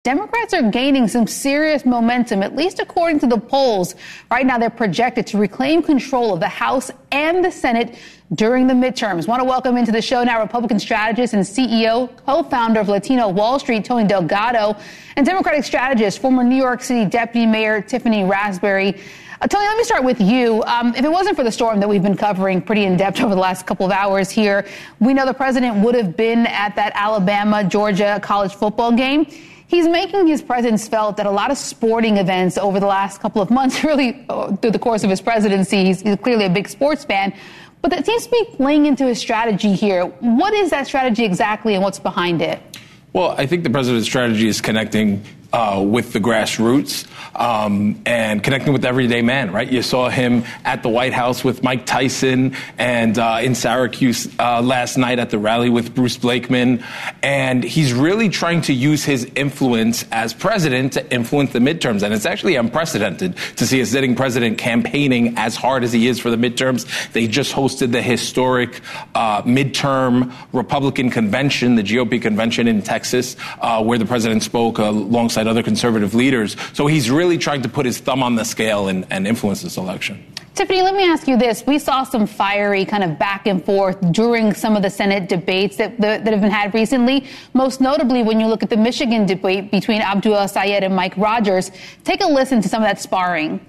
Democrats are gaining some serious momentum, at least according to the polls. Right now, they're projected to reclaim control of the House and the Senate during the midterms. Want to welcome into the show now Republican strategist and CEO, co-founder of Latino Wall Street, Tony Delgado, and Democratic strategist, former New York City Deputy Mayor Tiffany Rasbury. Tony, let me start with you. If it wasn't for the storm that we've been covering pretty in depth over the last couple of hours here, we know the president would have been at that Alabama-Georgia college football game. He's making his presence felt at a lot of sporting events over the last couple of months, really through the course of his presidency. He's clearly a big sports fan, but that seems to be playing into his strategy here. What is that strategy exactly and what's behind it? Well, I think the president's strategy is connecting with the grassroots and connecting with the everyday man, right? You saw him at the White House with Mike Tyson and in Syracuse last night at the rally with Bruce Blakeman. And he's really trying to use his influence as president to influence the midterms. And it's actually unprecedented to see a sitting president campaigning as hard as he is for the midterms. They just hosted the historic midterm Republican convention, the GOP convention in Texas, where the president spoke alongside other conservative leaders. So he's really trying to put his thumb on the scale and influence this election. Tiffany, let me ask you this. We saw some fiery kind of back and forth during some of the Senate debates that have been had recently, most notably when you look at the Michigan debate between Abdul Sayed and Mike Rogers. Take a listen to some of that sparring.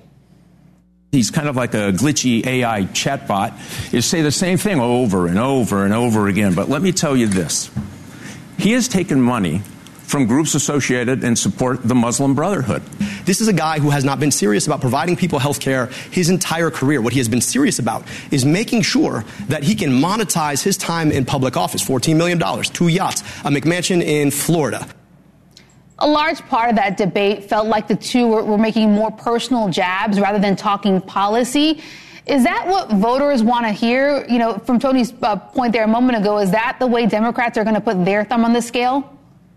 He's kind of like a glitchy AI chatbot. You say the same thing over and over and over again. But let me tell you this. He has taken money from groups associated and support the Muslim Brotherhood. This is a guy who has not been serious about providing people health care his entire career. What he has been serious about is making sure that he can monetize his time in public office. $14 million, 2 yachts, a McMansion in Florida. A large part of that debate felt like the two were making more personal jabs rather than talking policy. Is that what voters want to hear? You know, from Tony's point there a moment ago, is that the way Democrats are going to put their thumb on the scale?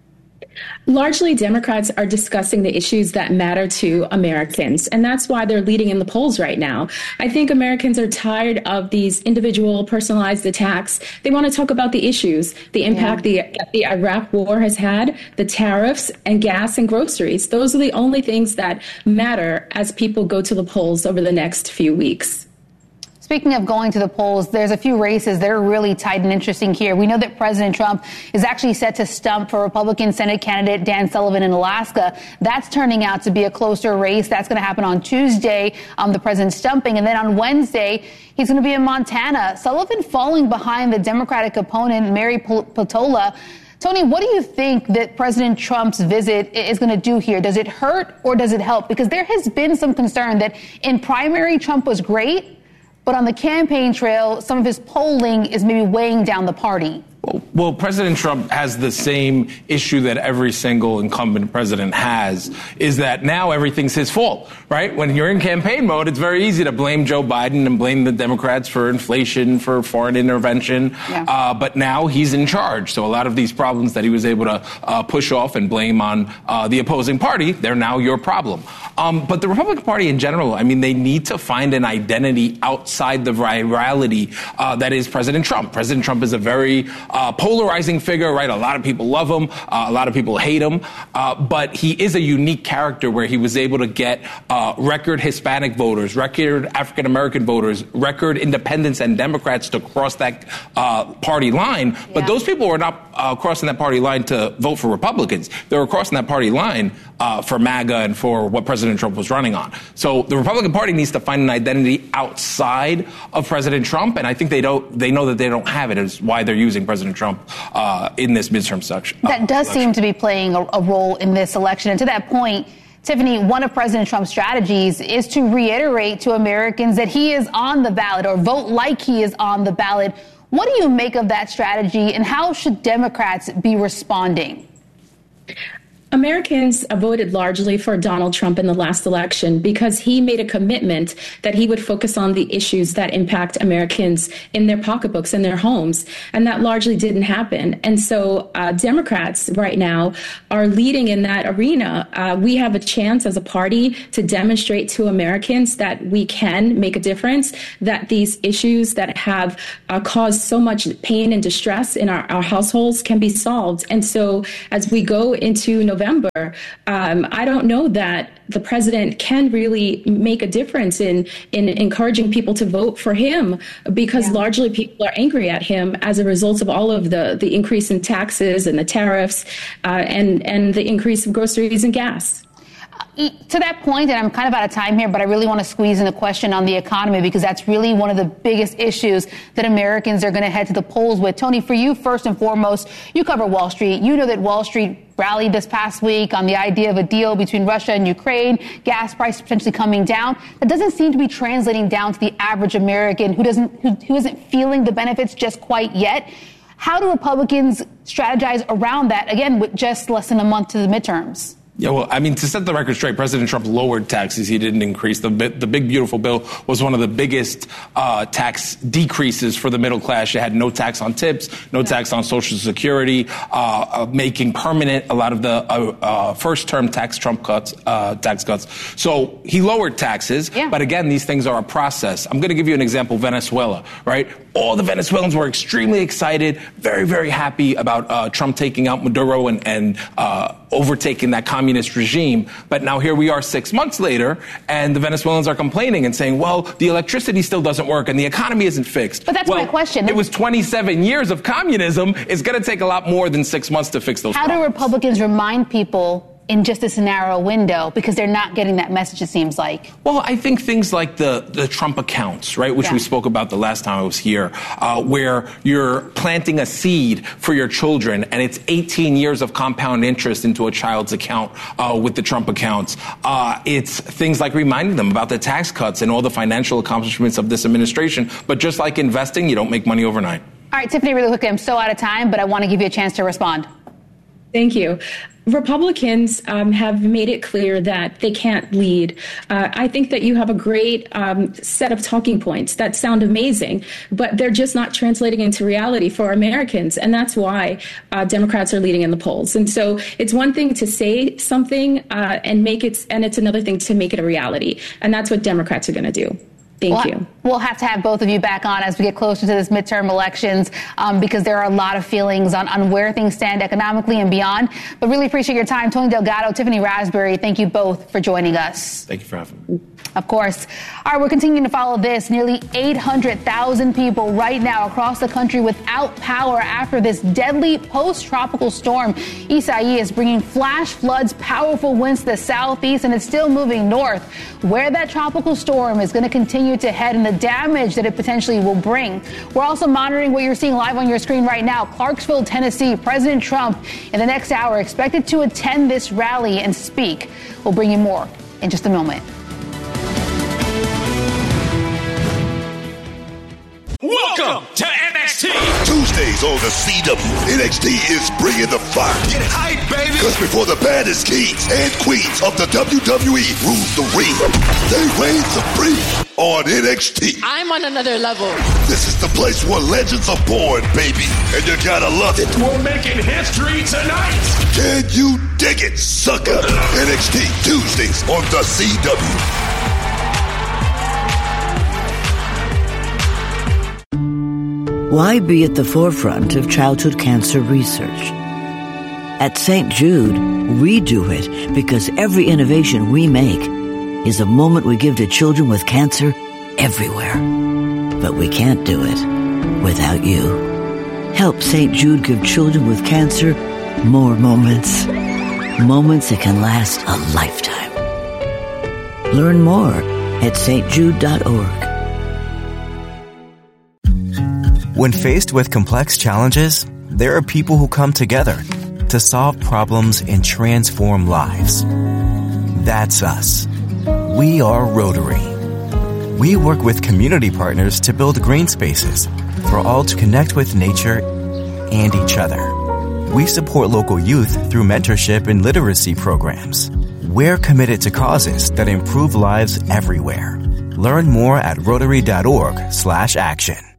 Largely, Democrats are discussing the issues that matter to Americans, and that's why they're leading in the polls right now. I think Americans are tired of these individual personalized attacks. They want to talk about the issues, the impact the Iraq war has had, the tariffs, and gas and groceries. Those are the only things that matter as people go to the polls over the next few weeks. Speaking of going to the polls, there's a few races that are really tight and interesting here. We know that President Trump is actually set to stump for Republican Senate candidate Dan Sullivan in Alaska. That's turning out to be a closer race. That's going to happen on Tuesday, the president's stumping. And then on Wednesday, he's going to be in Montana. Sullivan falling behind the Democratic opponent, Mary Peltola. Tony, what do you think that President Trump's visit is going to do here? Does it hurt or does it help? Because there has been some concern that in primary, Trump was great, but on the campaign trail, some of his polling is maybe weighing down the party. Well, President Trump has the same issue that every single incumbent president has, is that now everything's his fault, right? When you're in campaign mode, it's very easy to blame Joe Biden and blame the Democrats for inflation, for foreign intervention. Yeah. But now he's in charge. So a lot of these problems that he was able to push off and blame on the opposing party, they're now your problem. But the Republican Party in general, I mean, they need to find an identity outside the virality that is President Trump. President Trump is a very polarizing figure, right? A lot of people love him. A lot of people hate him. But he is a unique character where he was able to get record Hispanic voters, record African-American voters, record independents and Democrats to cross that party line. But those people were not crossing that party line to vote for Republicans. They were crossing that party line for MAGA and for what President Trump was running on. So the Republican Party needs to find an identity outside of President Trump. And I think they know that they don't have it. Is why they're using President Trump in this midterm section. That does seem to be playing a role in this election. And to that point, Tiffany, one of President Trump's strategies is to reiterate to Americans that he is on the ballot or vote like he is on the ballot. What do you make of that strategy and how should Democrats be responding? Americans voted largely for Donald Trump in the last election because he made a commitment that he would focus on the issues that impact Americans in their pocketbooks, in their homes. And that largely didn't happen. And so Democrats right now are leading in that arena. We have a chance as a party to demonstrate to Americans that we can make a difference, that these issues that have caused so much pain and distress in our households can be solved. And so as we go into November November, I don't know that the president can really make a difference in encouraging people to vote for him, because largely people are angry at him as a result of all of the increase in taxes and the tariffs and the increase of groceries and gas. To that point, and I'm kind of out of time here, but I really want to squeeze in a question on the economy, because that's really one of the biggest issues that Americans are going to head to the polls with. Tony, for you, first and foremost, you cover Wall Street. You know that Wall Street rallied this past week on the idea of a deal between Russia and Ukraine, gas prices potentially coming down. That doesn't seem to be translating down to the average American who isn't feeling the benefits just quite yet. How do Republicans strategize around that, again, with just less than a month to the midterms? Yeah, well, I mean, to set the record straight, President Trump lowered taxes. He didn't increase. The big, beautiful bill was one of the biggest tax decreases for the middle class. You had no tax on tips, no tax on Social Security, making permanent a lot of the first-term tax cuts. So he lowered taxes. Yeah. But again, these things are a process. I'm going to give you an example, Venezuela, right? All the Venezuelans were extremely excited, very, very happy about Trump taking out Maduro and overtaking that communist regime. But now here we are 6 months later, and the Venezuelans are complaining and saying, well, the electricity still doesn't work and the economy isn't fixed. But that's my question. It was 27 years of communism. It's going to take a lot more than 6 months to fix those problems. How do Republicans remind people in just this narrow window, because they're not getting that message, it seems like? Well, I think things like the Trump accounts, right, which we spoke about the last time I was here, where you're planting a seed for your children, and it's 18 years of compound interest into a child's account with the Trump accounts. It's things like reminding them about the tax cuts and all the financial accomplishments of this administration. But just like investing, you don't make money overnight. All right, Tiffany, really quickly, I'm so out of time, but I want to give you a chance to respond. Thank you. Republicans have made it clear that they can't lead. I think that you have a great set of talking points that sound amazing, but they're just not translating into reality for Americans. And that's why Democrats are leading in the polls. And so it's one thing to say something and it's another thing to make it a reality. And that's what Democrats are going to do. Thank you. We'll have to have both of you back on as we get closer to this midterm elections, because there are a lot of feelings on where things stand economically and beyond. But really appreciate your time. Tony Delgado, Tiffany Raspberry, thank you both for joining us. Thank you for having me. Of course. All right, we're continuing to follow this. Nearly 800,000 people right now across the country without power after this deadly post-tropical storm. Isaias is bringing flash floods, powerful winds to the southeast, and it's still moving north. Where that tropical storm is going to continue to head and the damage that it potentially will bring. We're also monitoring what you're seeing live on your screen right now. Clarksville, Tennessee, President Trump in the next hour expected to attend this rally and speak. We'll bring you more in just a moment. Welcome to NXT. Tuesdays on the CW, NXT is bringing the fire. Get hype, baby. Because before the baddest kings and queens of the WWE rule the ring, they reign supreme on NXT. I'm on another level. This is the place where legends are born, baby. And you gotta love it. We're making history tonight. Can you dig it, sucker? NXT Tuesdays on the CW. Why be at the forefront of childhood cancer research? At St. Jude, we do it because every innovation we make is a moment we give to children with cancer everywhere. But we can't do it without you. Help St. Jude give children with cancer more moments. Moments that can last a lifetime. Learn more at stjude.org. When faced with complex challenges, there are people who come together to solve problems and transform lives. That's us. We are Rotary. We work with community partners to build green spaces for all to connect with nature and each other. We support local youth through mentorship and literacy programs. We're committed to causes that improve lives everywhere. Learn more at Rotary.org/action.